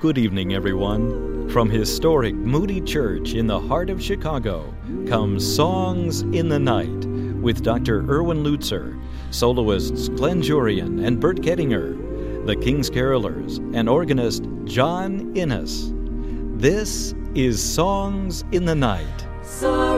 Good evening, everyone. From historic Moody Church in the heart of Chicago comes Songs in the Night with Dr. Erwin Lutzer, soloists Glenn Jurian and Bert Kettinger, the King's Carolers, and organist John Innes. This is Songs in the Night.